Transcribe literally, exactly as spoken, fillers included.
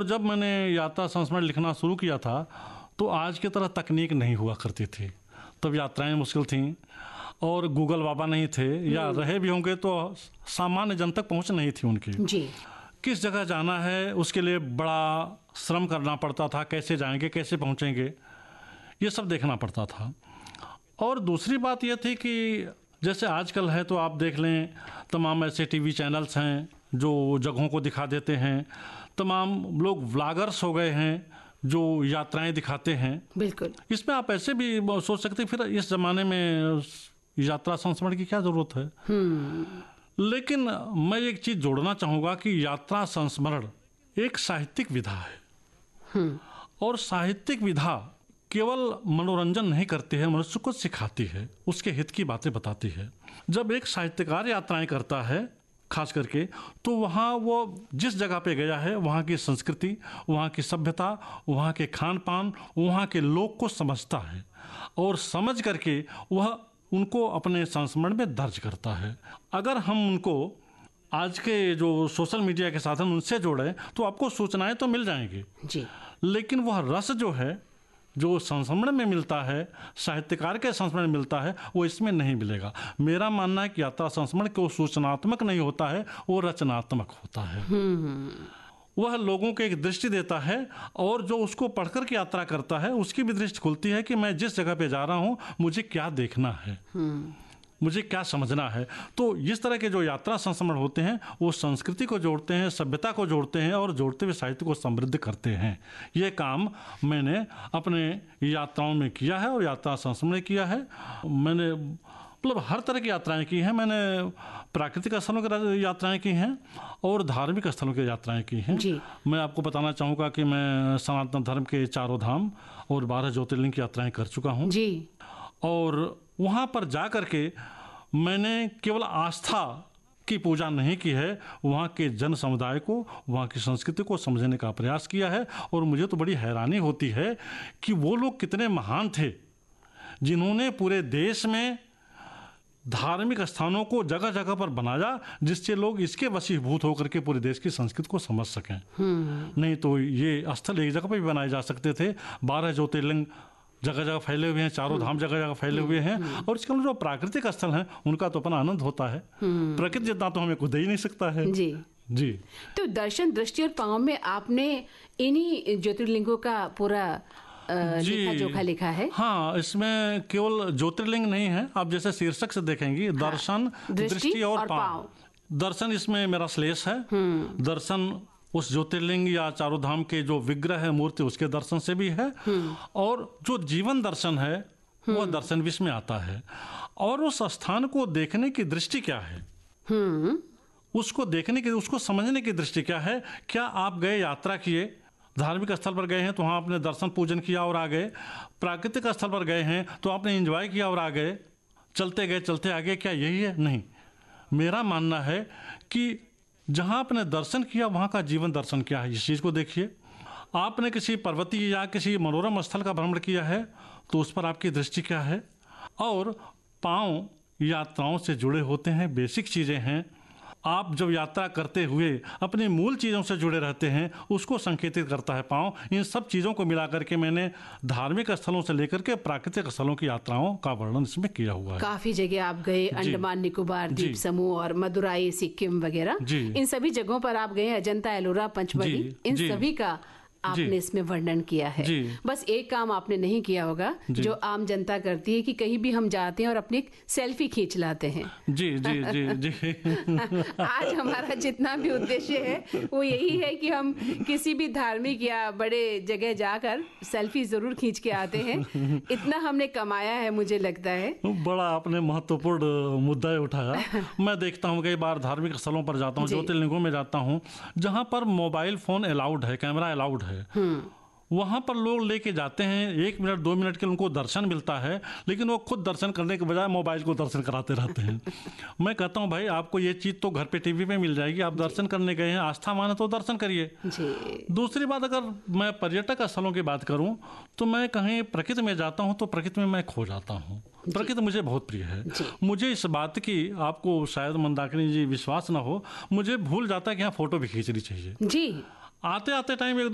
और जब मैंने यात्रा संस्मरण लिखना शुरू किया था तो आज की तरह तकनीक नहीं हुआ करती थी, तब यात्राएं मुश्किल थीं और गूगल बाबा नहीं थे, या रहे भी होंगे तो सामान्य जन तक पहुंच नहीं थी उनकी जी। किस जगह जाना है उसके लिए बड़ा श्रम करना पड़ता था, कैसे जाएंगे कैसे पहुंचेंगे ये सब देखना पड़ता था। और दूसरी बात यह थी कि जैसे आजकल है तो आप देख लें तमाम ऐसे टीवी चैनल्स हैं जो जगहों को दिखा देते हैं, तमाम लोग व्लॉगर्स हो गए हैं जो यात्राएं दिखाते हैं। बिल्कुल, इसमें आप ऐसे भी सोच सकते हैं फिर इस ज़माने में यात्रा संस्मरण की क्या ज़रूरत है। लेकिन मैं एक चीज़ जोड़ना चाहूँगा कि यात्रा संस्मरण एक साहित्यिक विधा है और साहित्यिक विधा केवल मनोरंजन नहीं करती है, मनुष्य को सिखाती है, उसके हित की बातें बताती है। जब एक साहित्यकार यात्राएं करता है खास करके तो वहाँ वो जिस जगह पे गया है वहाँ की संस्कृति, वहाँ की सभ्यता, वहाँ के खान पान, वहाँ के लोग को समझता है और समझ करके वह उनको अपने संस्मरण में दर्ज करता है। अगर हम उनको आज के जो सोशल मीडिया के साधन उनसे जोड़ें तो आपको सूचनाएं तो मिल जाएंगी जी, लेकिन वह रस जो है जो संस्मरण में मिलता है, साहित्यकार के संस्मरण में मिलता है, वो इसमें नहीं मिलेगा। मेरा मानना है कि यात्रा संस्मरण को सूचनात्मक नहीं होता है, वो रचनात्मक होता है। वह लोगों को एक दृष्टि देता है और जो उसको पढ़कर के यात्रा करता है उसकी भी दृष्टि खुलती है कि मैं जिस जगह पे जा रहा हूँ मुझे क्या देखना है, मुझे क्या समझना है। तो इस तरह के जो यात्रा संस्मरण होते हैं वो संस्कृति को जोड़ते हैं, सभ्यता को जोड़ते हैं और जोड़ते हुए साहित्य को समृद्ध करते हैं। ये काम मैंने अपने यात्राओं में किया है और यात्रा संस्मरण किया है। मैंने मतलब हर तरह की यात्राएं की हैं। मैंने प्राकृतिक स्थलों की यात्राएं की हैं और धार्मिक स्थलों की यात्राएं की हैं। मैं आपको बताना चाहूँगा कि मैं सनातन धर्म के चारों धाम और बारह ज्योतिर्लिंग की यात्राएं कर चुका हूँ जी। और वहाँ पर जा कर के मैंने केवल आस्था की पूजा नहीं की है, वहाँ के जन समुदाय को, वहाँ की संस्कृति को समझने का प्रयास किया है। और मुझे तो बड़ी हैरानी होती है कि वो लोग कितने महान थे जिन्होंने पूरे देश में धार्मिक स्थानों को जगह जगह पर बनाया जिससे लोग इसके वशीभूत होकर के पूरे देश की संस्कृति को समझ सकें। नहीं तो ये स्थल एक जगह पर भी बनाए जा सकते थे। बारह ज्योतिर्लिंग जगह जगह फैले हुए हैं, चारों धाम जगह जगह फैले हुए हैं और इसके अलावा जो प्राकृतिक स्थल हैं उनका तो अपना आनंद होता है। प्रकृति जितना तो हमें खुद ही नहीं सकता है जी जी। तो दर्शन, दृष्टि और पाँव में आपने इन्हीं ज्योतिर्लिंगों का पूरा लेखा जोखा लिखा है? हाँ, इसमें केवल ज्योतिर्लिंग नहीं है, आप जैसे शीर्षक से देखेंगी हाँ, दर्शन, दृष्टि और, और पाँव। दर्शन इसमें मेरा श्लेष है। दर्शन उस ज्योतिर्लिंग या चारों धाम के जो विग्रह है, मूर्ति, उसके दर्शन से भी है और जो जीवन दर्शन है वो दर्शन भी इसमें आता है। और उस स्थान को देखने की दृष्टि क्या है, उसको देखने की, उसको समझने की दृष्टि क्या है। क्या आप गए, यात्रा किए, धार्मिक स्थल पर गए हैं तो वहाँ आपने दर्शन पूजन किया और आ गए, प्राकृतिक स्थल पर गए हैं तो आपने एंजॉय किया और आ गए, चलते गए चलते आ गए, क्या यही है? नहीं। मेरा मानना है कि जहाँ आपने दर्शन किया वहाँ का जीवन दर्शन क्या है, इस चीज़ को देखिए। आपने किसी पर्वतीय या किसी मनोरम स्थल का भ्रमण किया है तो उस पर आपकी दृष्टि क्या है। और पाँव यात्राओं से जुड़े होते हैं, बेसिक चीज़ें हैं। आप जब यात्रा करते हुए अपनी मूल चीज़ों से जुड़े रहते हैं उसको संकेतित करता है पाँव। इन सब चीज़ों को मिला करके मैंने धार्मिक स्थलों से लेकर के प्राकृतिक स्थलों की यात्राओं का वर्णन इसमें किया हुआ है। काफ़ी जगह आप गए, अंडमान निकोबार द्वीप समूह और मदुराई, सिक्किम वगैरह, इन सभी जगहों पर आप गए, अजंता, एलोरा, पंचमढ़ी, इन सभी का आपने इसमें वर्णन किया है। बस एक काम आपने नहीं किया होगा जो आम जनता करती है कि कहीं भी हम जाते हैं और अपनी सेल्फी खींच लाते हैं। जी जी जी जी। आज हमारा जितना भी उद्देश्य है वो यही है कि हम किसी भी धार्मिक या बड़े जगह जाकर सेल्फी जरूर खींच के आते हैं। इतना हमने कमाया है, मुझे लगता है। बड़ा आपने महत्वपूर्ण मुद्दा उठाया। मैं देखता हूँ कई बार धार्मिक स्थलों पर जाता हूँ, ज्योतिर्लिंगों में जाता हूँ जहाँ पर मोबाइल फोन अलाउड है, कैमरा अलाउड है, वहां पर लोग लेके जाते हैं, एक मिनट दो मिनट के उनको दर्शन मिलता है, लेकिन वो खुद दर्शन करने के बजाय मोबाइल को दर्शन कराते रहते हैं। मैं कहता हूं भाई आपको ये चीज़ तो घर पे टीवी पे मिल जाएगी, आप दर्शन करने गए हैं, आस्था माने तो दर्शन करिए। दूसरी बात, अगर मैं पर्यटक स्थलों की बात करूं तो मैं कहीं प्रकृति में जाता हूं तो प्रकृति में मैं खो जाता हूं। प्रकृति मुझे बहुत प्रिय है। मुझे इस बात की, आपको शायद मंदाकिनी जी विश्वास ना हो, मुझे भूल जाता है कि यहाँ फोटो भी खींचनी चाहिए। जी, आते आते टाइम